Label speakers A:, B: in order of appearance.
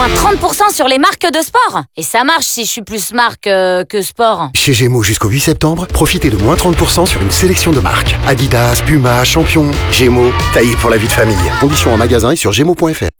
A: Moins 30% sur les marques de sport. Et ça marche si je suis plus marque que sport.
B: Chez Gémeaux jusqu'au 8 septembre, profitez de moins 30% sur une sélection de marques. Adidas, Puma, Champion. Gémeaux, taillé pour la vie de famille. Conditions en magasin et sur gémeaux.fr.